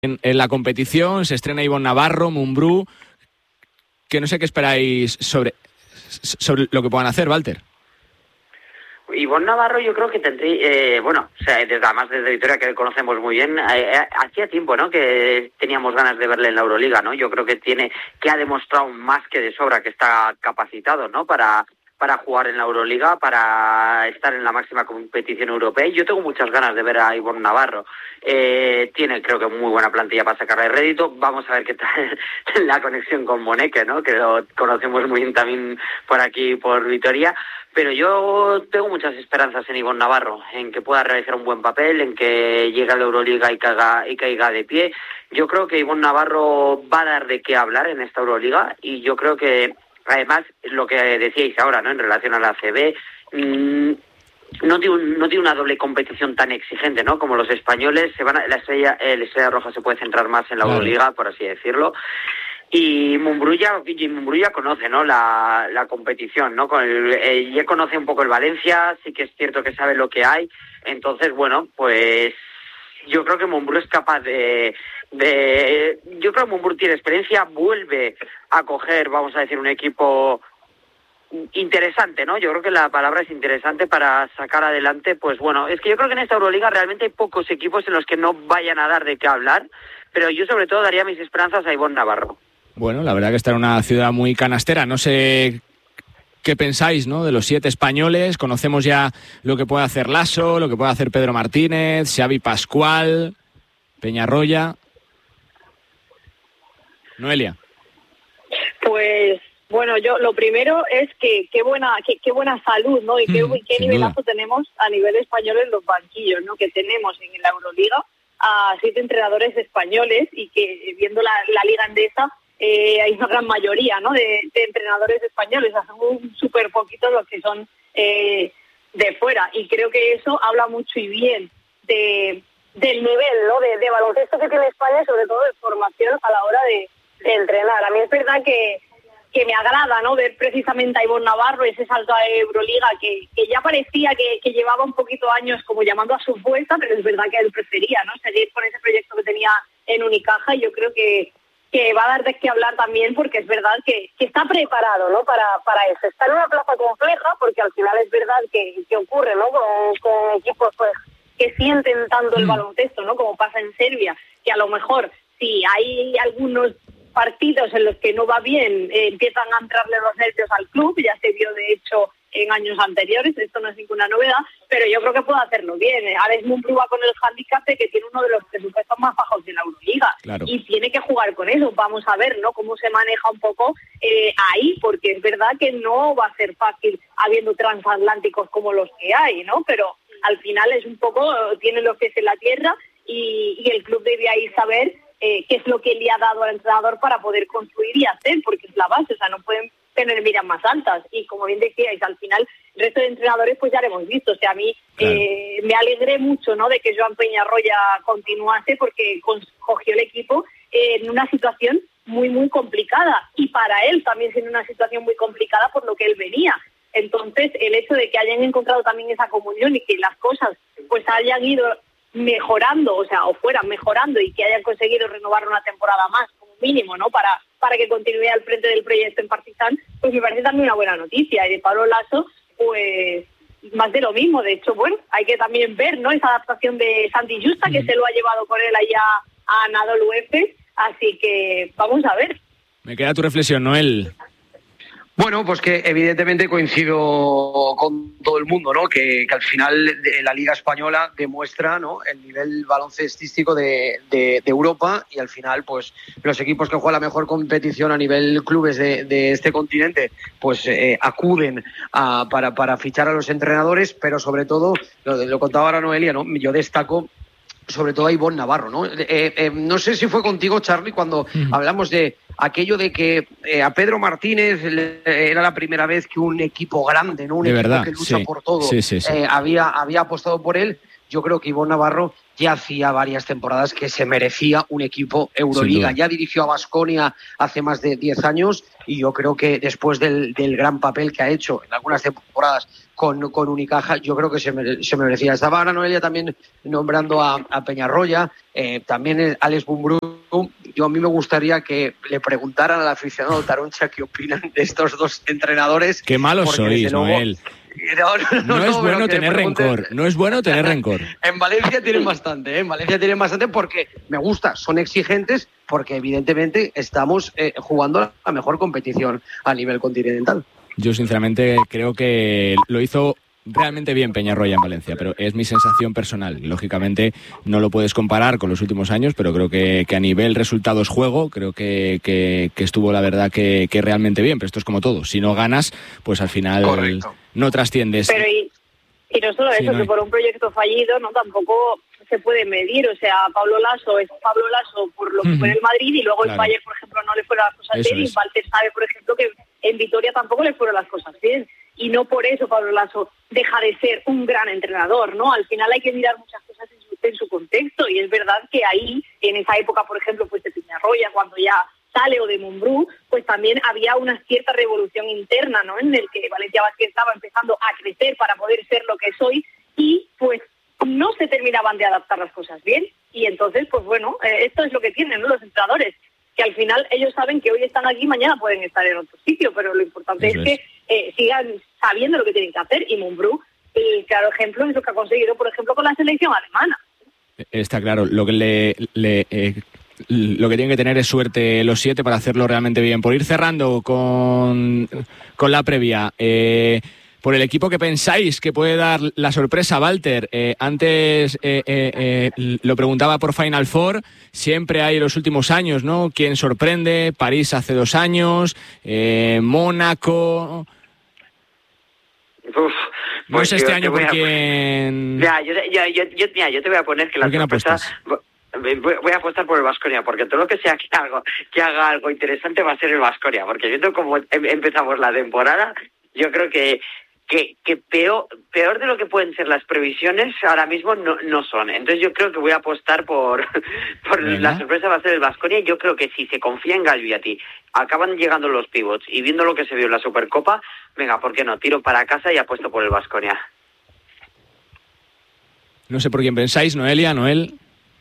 en la competición, se estrena Ivonne Navarro, Mumbrú, que no sé qué esperáis sobre lo que puedan hacer, Walter. Ivonne Navarro yo creo que tendría, además desde Vitoria, que conocemos muy bien, hacía tiempo, ¿no?, que teníamos ganas de verle en la Euroliga, ¿no? Yo creo que ha demostrado más que de sobra que está capacitado, ¿no?, para jugar en la Euroliga, para estar en la máxima competición europea. Y yo tengo muchas ganas de ver a Ivonne Navarro. Tiene, creo que, muy buena plantilla para sacarle rédito. Vamos a ver qué tal la conexión con Moneke, ¿no?, que lo conocemos muy bien también por aquí, por Vitoria. Pero yo tengo muchas esperanzas en Ivonne Navarro, en que pueda realizar un buen papel, en que llegue a la Euroliga y caiga de pie. Yo creo que Ivonne Navarro va a dar de qué hablar en esta Euroliga, y yo creo que, además, lo que decíais ahora, ¿no?, en relación a la ACB, no tiene una doble competición tan exigente, ¿no?, como los españoles. La Estrella Roja se puede centrar más en la Euroliga, por así decirlo. Y Mumbrú ya conoce, ¿no?, la competición, ¿no? Ya conoce un poco el Valencia, sí que es cierto que sabe lo que hay. Entonces, bueno, pues yo creo que Mumbrú es capaz yo creo que Mumbrú tiene experiencia, vuelve a coger, vamos a decir, un equipo interesante, ¿no? Yo creo que la palabra es interesante para sacar adelante. Pues bueno, es que yo creo que en esta Euroliga realmente hay pocos equipos en los que no vayan a dar de qué hablar, pero yo sobre todo daría mis esperanzas a Ivonne Navarro. Bueno, la verdad que está en una ciudad muy canastera. No sé qué pensáis, ¿no?, de los 7 españoles. Conocemos ya lo que puede hacer Lasso, lo que puede hacer Pedro Martínez, Xavi Pascual, Peñarroya. Noelia. Pues bueno, yo lo primero es que qué buena salud, ¿no? Y qué nivelazo tenemos a nivel español en los banquillos, ¿no?, que tenemos en la Euroliga a 7 entrenadores españoles, y que viendo la liga endesa hay una gran mayoría, ¿no?, de entrenadores españoles. Son súper poquitos los que son de fuera, y creo que eso habla mucho y bien del nivel, ¿no?, de baloncesto que tiene España, y sobre todo de formación a la hora de entrenar. A mí es verdad que me agrada, ¿no?, ver precisamente a Ivonne Navarro, ese salto a Euroliga que ya parecía que llevaba un poquito años como llamando a su puerta, pero es verdad que él prefería, ¿no?, seguir con ese proyecto que tenía en Unicaja. Y yo creo que va a dar de qué hablar también, porque es verdad que está preparado, ¿no?, para eso. Está en una plaza compleja, porque al final es verdad que ocurre, ¿no?, con equipos pues que sienten tanto el baloncesto, ¿no?, como pasa en Serbia, que a lo mejor si hay algunos partidos en los que no va bien, empiezan a entrarle los nervios al club. Ya se vio, de hecho, en años anteriores. Esto no es ninguna novedad, pero yo creo que puede hacerlo bien. Alex Mumbrú va con el hándicap de que tiene uno de los presupuestos más bajos de la Euroliga, claro, y tiene que jugar con eso. Vamos a ver, ¿no?, cómo se maneja un poco ahí, porque es verdad que no va a ser fácil habiendo transatlánticos como los que hay, ¿no? Pero al final es un poco, tiene los pies en la tierra, y el club debe ahí saber qué es lo que le ha dado al entrenador para poder construir y hacer, porque es la base. O sea, no pueden tener miras más altas. Y como bien decíais, al final el resto de entrenadores pues ya lo hemos visto. O sea, a mí me alegré mucho, ¿no?, de que Joan Peñarroya continuase, porque cogió el equipo en una situación muy, muy complicada, y para él también siendo una situación muy complicada por lo que él venía. Entonces, el hecho de que hayan encontrado también esa comunión y que las cosas pues hayan ido mejorando, o fueran mejorando, y que hayan conseguido renovar una temporada más como mínimo, ¿no?, para que continúe al frente del proyecto en Partizan, pues me parece también una buena noticia. Y de Pablo Lasso, pues más de lo mismo. De hecho, bueno, hay que también ver, ¿no?, esa adaptación de Santi Justa, que se lo ha llevado con él allá a Anadolu Efes. Así que vamos a ver. Me queda tu reflexión, Noel. Bueno, pues que evidentemente coincido con todo el mundo, ¿no?, que al final la Liga Española demuestra, ¿no?, el nivel baloncestístico de Europa, y al final pues los equipos que juegan la mejor competición a nivel clubes de este continente pues acuden para fichar a los entrenadores, pero sobre todo, lo contaba ahora Noelia, ¿no?, yo destaco sobre todo a Ivonne Navarro, ¿no? No sé si fue contigo, Charly, cuando hablamos de aquello de que a Pedro Martínez era la primera vez que un equipo grande, ¿no?, un equipo que lucha por todo, había apostado por él. Yo creo que Ivonne Navarro ya hacía varias temporadas que se merecía un equipo Euroliga. Ya dirigió a Baskonia hace más de 10 años y yo creo que después del gran papel que ha hecho en algunas temporadas con Unicaja, yo creo que se merecía. Estaba ahora Noelia también nombrando a Peñarroya, también Alex Mumbrú. Yo a mí me gustaría que le preguntaran al aficionado Taroncha qué opinan de estos dos entrenadores. Qué malos sois, Noel. No es bueno tener rencor. No es bueno tener rencor. En Valencia tienen bastante, En Valencia tienen bastante porque me gusta, son exigentes, porque evidentemente estamos jugando la mejor competición a nivel continental. Yo sinceramente creo que lo hizo realmente bien Peñarroya en Valencia, pero es mi sensación personal. Lógicamente no lo puedes comparar con los últimos años, pero creo que a nivel resultados juego, creo que estuvo la verdad que realmente bien. Pero esto es como todo, si no ganas, pues al final Correcto. No trasciendes. Pero y no solo eso, que por un proyecto fallido no tampoco se puede medir. O sea, Pablo Lasso es Pablo Lasso por lo que fue en el Madrid y luego en Bayern, por ejemplo, no le fueron las cosas bien. Y Walter sabe, por ejemplo, que en Vitoria tampoco le fueron las cosas bien. Y no por eso Pablo Lasso deja de ser un gran entrenador, ¿no? Al final hay que mirar muchas cosas en su contexto y es verdad que ahí, en esa época, por ejemplo, pues de Peñarroya, cuando ya sale, o de Mumbrú, pues también había una cierta revolución interna, ¿no? En el que Valencia Basket estaba empezando a crecer para poder ser lo que es hoy y pues no se terminaban de adaptar las cosas bien y entonces, pues bueno, esto es lo que tienen, ¿no? Los entrenadores, que al final ellos saben que hoy están aquí, mañana pueden estar en otro sitio, pero lo importante es que sigan sabiendo lo que tienen que hacer y Mumbrú, el claro ejemplo es lo que ha conseguido, por ejemplo, con la selección alemana. Está claro, lo que lo que tienen que tener es suerte los 7 para hacerlo realmente bien. Por ir cerrando con la previa, por el equipo que pensáis que puede dar la sorpresa, Walter, antes lo preguntaba por Final Four, siempre hay los últimos años, ¿no? ¿Quién sorprende? París hace 2 años, Mónaco... Uf, no pues sé este año por quién... Mira, yo te voy a poner que la sorpresa... Voy a apostar por el Baskonia, porque todo lo que sea que haga algo interesante va a ser el Baskonia, porque viendo cómo empezamos la temporada, yo creo que peor de lo que pueden ser las previsiones ahora mismo no son. Entonces yo creo que voy a apostar por la sorpresa va a ser el Baskonia. Yo creo que si se confía en Galviati, acaban llegando los pivots y viendo lo que se vio en la Supercopa, venga, ¿por qué no? Tiro para casa y apuesto por el Baskonia. No sé por quién pensáis, Noelia, Noel.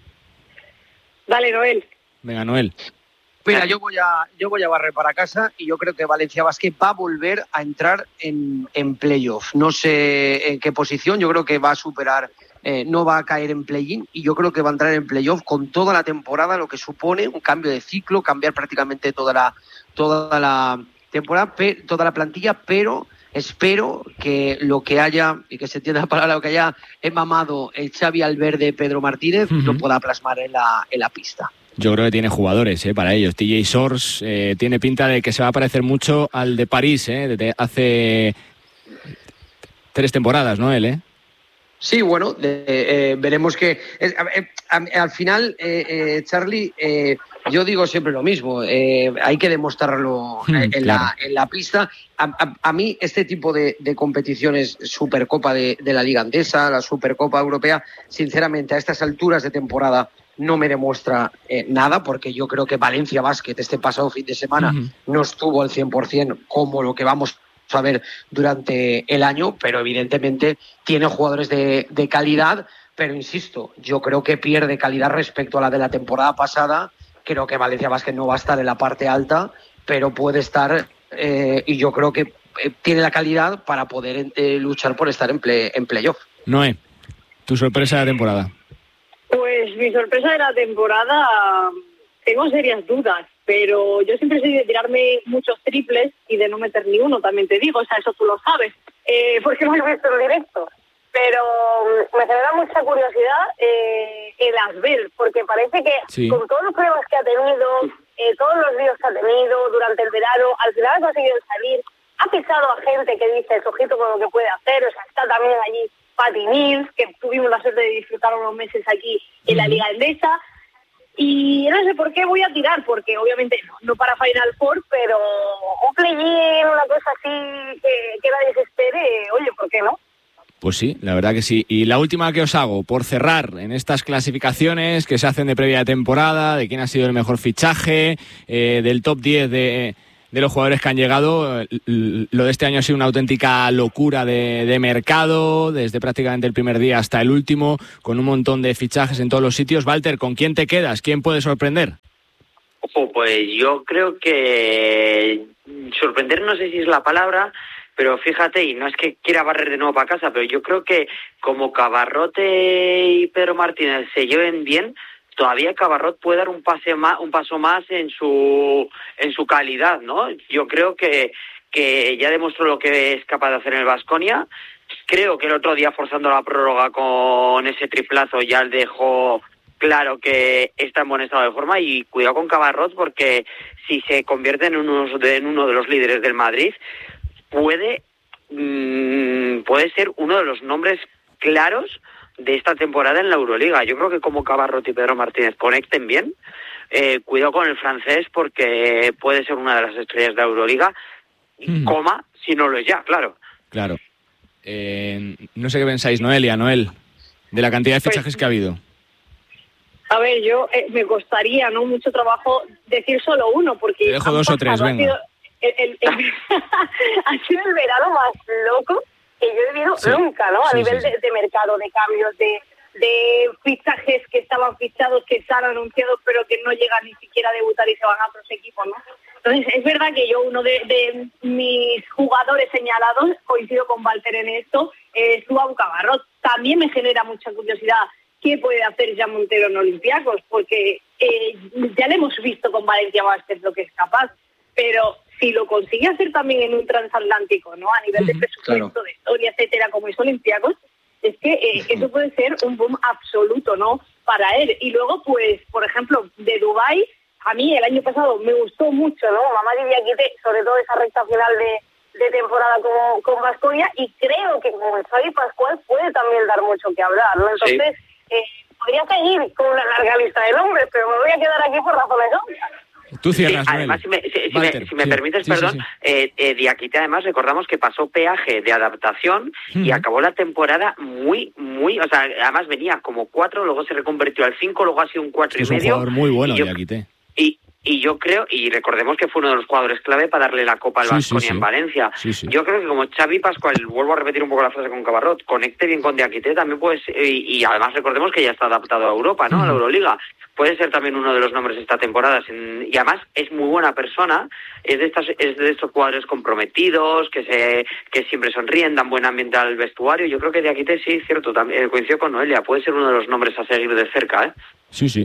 Dale, Noel. Venga, Noel. Mira, yo voy a barrer para casa y yo creo que Valencia Basket va a volver a entrar en playoff. No sé en qué posición, yo creo que va a superar, no va a caer en play-in y yo creo que va a entrar en playoff con toda la temporada, lo que supone un cambio de ciclo, cambiar prácticamente toda la temporada, toda la plantilla, pero espero que lo que haya, y que se entienda la palabra, lo que haya mamado el Xavi Alverde Pedro Martínez, lo pueda plasmar en la pista. Yo creo que tiene jugadores para ellos. TJ Shorts tiene pinta de que se va a parecer mucho al de París, desde hace 3 temporadas, ¿no, él? Sí, bueno, veremos que... al final, Charlie, yo digo siempre lo mismo, hay que demostrarlo en la pista. A mí este tipo de competiciones, Supercopa de la Liga Andesa, la Supercopa Europea, sinceramente a estas alturas de temporada no me demuestra nada, porque yo creo que Valencia Basket este pasado fin de semana no estuvo al 100% como lo que vamos a ver durante el año, pero evidentemente tiene jugadores de calidad, pero insisto, yo creo que pierde calidad respecto a la de la temporada pasada. Creo que Valencia Basket no va a estar en la parte alta, pero puede estar, y yo creo que tiene la calidad para poder luchar por estar en playoff. Noé, tu sorpresa de la temporada. Pues mi sorpresa de la temporada, tengo serias dudas, pero yo siempre soy de tirarme muchos triples y de no meter ni uno, también te digo, o sea, eso tú lo sabes, porque no lo he visto en directo. Pero me genera mucha curiosidad el Asbel, porque parece que con todos los problemas que ha tenido, todos los líos que ha tenido durante el verano, al final ha conseguido salir, ha pisado a gente que dice, ojito con lo que puede hacer, o sea, está también allí Patty Mills, que tuvimos la suerte de disfrutar unos meses aquí en la Liga Endesa, y no sé por qué voy a tirar, porque obviamente no para Final Four, pero un play-in, una cosa así que nadie se espere, oye, ¿por qué no? Pues sí, la verdad que sí. Y la última que os hago, por cerrar, en estas clasificaciones que se hacen de previa temporada, de quién ha sido el mejor fichaje, del top 10 de los jugadores que han llegado, lo de este año ha sido una auténtica locura de mercado, desde prácticamente el primer día hasta el último, con un montón de fichajes en todos los sitios. Walter, ¿con quién te quedas? ¿Quién puede sorprender? Pues yo creo que sorprender no sé si es la palabra, pero fíjate, y no es que quiera barrer de nuevo para casa, pero yo creo que como Cabarrote y Pedro Martínez se lleven bien, todavía Cabarrot puede dar un paso más en su calidad, ¿no? Yo creo que ya demostró lo que es capaz de hacer en el Baskonia. Creo que el otro día, forzando la prórroga con ese triplazo, ya dejó claro que está en buen estado de forma. Y cuidado con Cabarrot, porque si se convierte en uno de los líderes del Madrid, puede ser uno de los nombres claros de esta temporada en la Euroliga. Yo creo que como Cabarrot y Pedro Martínez conecten bien, cuidado con el francés, porque puede ser una de las estrellas de la Euroliga, coma, si no lo es ya, claro. Claro. No sé qué pensáis, Noel, de la cantidad de fichajes que ha habido. A ver, yo me costaría, ¿no?, mucho trabajo decir solo uno, porque... Te dejo 2 o 3, venga. Ha sido el verano más loco que yo he vivido nunca, ¿no? A nivel de mercado, de cambios, de fichajes que estaban fichados, que están anunciados, pero que no llegan ni siquiera a debutar y se van a otros equipos, ¿no? Entonces, es verdad que yo, uno de mis jugadores señalados, coincido con Walter en esto, es Joao Cabarrot. También me genera mucha curiosidad qué puede hacer ya Montero en Olympiacos, porque ya le hemos visto con Valencia Basket lo que es capaz, pero si lo consigue hacer también en un transatlántico, ¿no?, a nivel de presupuesto, claro, de historia, etcétera, como es Olympiacos, es que eso puede ser un boom absoluto, ¿no?, para él. Y luego, pues, por ejemplo, de Dubái, a mí el año pasado me gustó mucho, ¿no?, Mamadi Diakité, sobre todo esa recta final de temporada con Baskonia, y creo que con Xavi Pascual puede también dar mucho que hablar, ¿no? Entonces, podría seguir con una larga lista de nombres, pero me voy a quedar aquí por razones obvias. Tú cierras, además, si me permites, perdón, Diakité, además, recordamos que pasó peaje de adaptación y acabó la temporada muy, o sea, además venía como 4, luego se reconvirtió al 5, luego ha sido un 4,5. Es un jugador muy bueno, Diakité. Y yo creo, y recordemos que fue uno de los jugadores clave para darle la copa al Baskonia en Valencia. Yo creo que como Xavi Pascual, vuelvo a repetir un poco la frase con Cabarrot, conecte bien con Diakité, también puede ser, y además recordemos que ya está adaptado a Europa, ¿no?, a la Euroliga. Puede ser también uno de los nombres de esta temporada. Y además es muy buena persona, es de estos jugadores comprometidos, que siempre sonríen, dan buen ambiente al vestuario. Yo creo que Diakité, sí, cierto, también coincido con Noelia, puede ser uno de los nombres a seguir de cerca, ¿eh? Sí.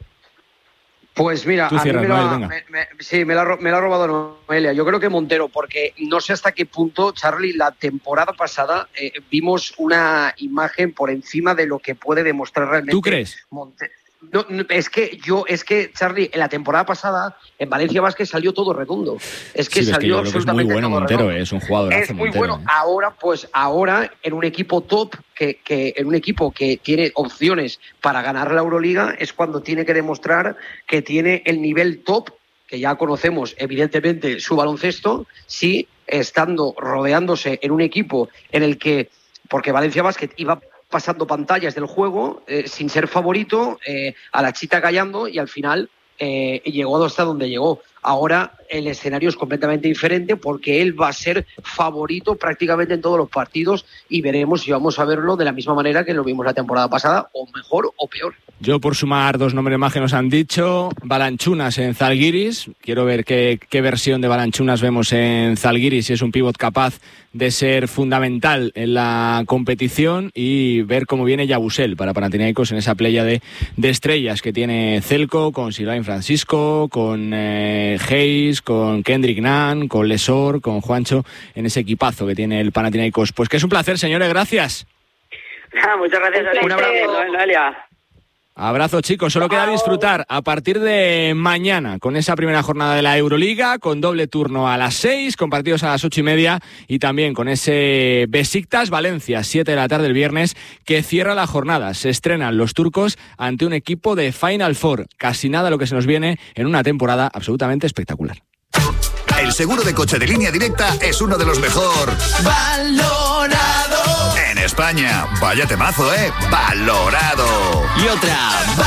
Pues mira, a mí me la ha robado Noelia. Yo creo que Montero, porque no sé hasta qué punto, Charlie, la temporada pasada vimos una imagen por encima de lo que puede demostrar realmente. ¿Tú crees? Montero. No, es que Charlie, en la temporada pasada en Valencia Basket salió todo redondo. Es que salió absolutamente todo redondo. Es muy bueno Montero, es un jugadorazo. Es muy bueno. Ahora en un equipo top, que en un equipo que tiene opciones para ganar la Euroliga, es cuando tiene que demostrar que tiene el nivel top, que ya conocemos evidentemente su baloncesto, sí, estando rodeándose en un equipo en el que, porque Valencia Basket iba pasando pantallas del juego sin ser favorito, a la chita callando, y al final llegó hasta donde llegó. Ahora el escenario es completamente diferente, porque él va a ser favorito prácticamente en todos los partidos, y veremos si vamos a verlo de la misma manera que lo vimos la temporada pasada, o mejor o peor. Yo, por sumar 2 nombres más que nos han dicho, Balanchunas en Zalgiris. Quiero ver qué versión de Balanchunas vemos en Zalgiris, si es un pívot capaz de ser fundamental en la competición, y ver cómo viene Yabusel para Panathinaikos en esa playa de estrellas que tiene Celco, con Sylvain Francisco, con Hayes, con Kendrick Nunn, con Lesor, con Juancho, en ese equipazo que tiene el Panathinaikos. Pues que es un placer, señores, gracias. Muchas gracias, un abrazo, Noelia. Abrazo, chicos. Solo queda disfrutar a partir de mañana con esa primera jornada de la Euroliga, con doble turno a las 6, con partidos a las 8:30, y también con ese Besiktas Valencia, 7 de la tarde el viernes, que cierra la jornada. Se estrenan los turcos ante un equipo de Final Four. Casi nada lo que se nos viene en una temporada absolutamente espectacular. El seguro de coche de Línea Directa es uno de los mejor valorados en España. Vaya temazo, ¿eh? Valorado. Y otra,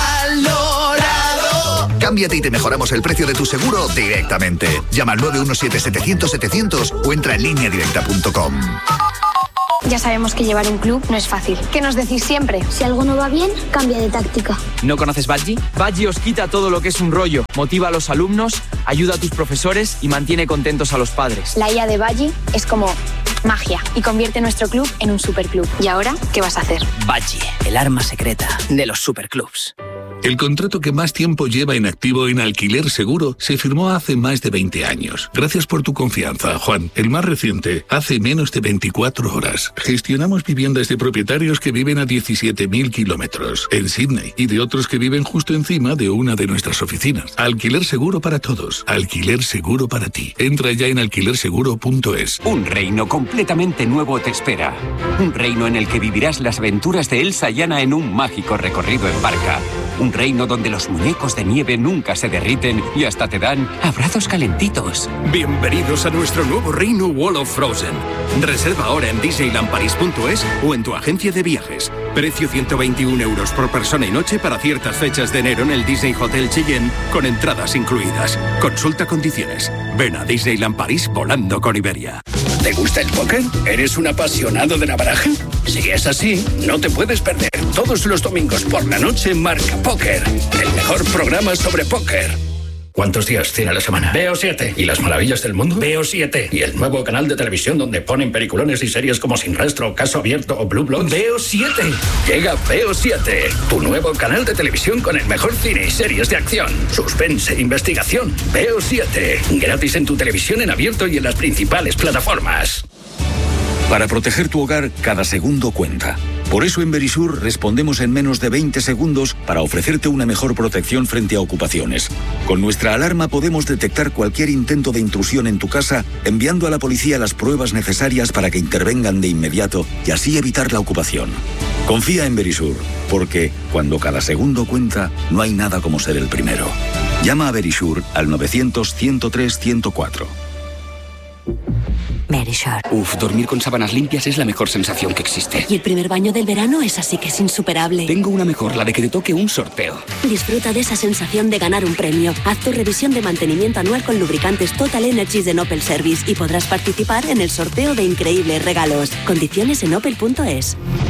valorado. Cámbiate y te mejoramos el precio de tu seguro directamente. Llama al 917-700-700 o entra en lineadirecta.com. Ya sabemos que llevar un club no es fácil. ¿Qué nos decís siempre? Si algo no va bien, cambia de táctica. ¿No conoces Badgie? Badgie os quita todo lo que es un rollo, motiva a los alumnos, ayuda a tus profesores y mantiene contentos a los padres. La IA de Badgie es como magia y convierte nuestro club en un superclub. ¿Y ahora qué vas a hacer? Badgie, el arma secreta de los superclubs. El contrato que más tiempo lleva en activo en Alquiler Seguro se firmó hace más de 20 años. Gracias por tu confianza, Juan. El más reciente, hace menos de 24 horas. Gestionamos viviendas de propietarios que viven a 17.000 kilómetros en Sydney y de otros que viven justo encima de una de nuestras oficinas. Alquiler Seguro para todos. Alquiler Seguro para ti. Entra ya en alquilerseguro.es. Un reino completamente nuevo te espera. Un reino en el que vivirás las aventuras de Elsa y Anna en un mágico recorrido en barca. Un reino donde los muñecos de nieve nunca se derriten y hasta te dan abrazos calentitos. Bienvenidos a nuestro nuevo reino Wall of Frozen. Reserva ahora en disneylandparis.es o en tu agencia de viajes. Precio 121 € por persona y noche para ciertas fechas de enero en el Disney Hotel Cheyenne con entradas incluidas. Consulta condiciones. Ven a Disneyland París volando con Iberia. ¿Te gusta el póker? ¿Eres un apasionado de la baraja? Si es así, no te puedes perder todos los domingos por la noche Marca Póker, el mejor programa sobre póker. ¿Cuántos días tiene la semana? Veo 7. ¿Y las maravillas del mundo? Veo 7. ¿Y el nuevo canal de televisión donde ponen peliculones y series como Sin Rastro, Caso Abierto o Blue Bloods? Veo 7. Llega Veo 7, tu nuevo canal de televisión con el mejor cine y series de acción, suspense e investigación. Veo 7. Gratis en tu televisión en abierto y en las principales plataformas. Para proteger tu hogar, cada segundo cuenta. Por eso en Verisur respondemos en menos de 20 segundos para ofrecerte una mejor protección frente a ocupaciones. Con nuestra alarma podemos detectar cualquier intento de intrusión en tu casa, enviando a la policía las pruebas necesarias para que intervengan de inmediato y así evitar la ocupación. Confía en Verisur, porque cuando cada segundo cuenta, no hay nada como ser el primero. Llama a Verisur al 900-103-104. Verisur. Dormir con sábanas limpias es la mejor sensación que existe. Y el primer baño del verano es así que es insuperable. Tengo una mejor, la de que te toque un sorteo. Disfruta de esa sensación de ganar un premio. Haz tu revisión de mantenimiento anual con lubricantes Total Energies de Opel Service y podrás participar en el sorteo de increíbles regalos. Condiciones en opel.es.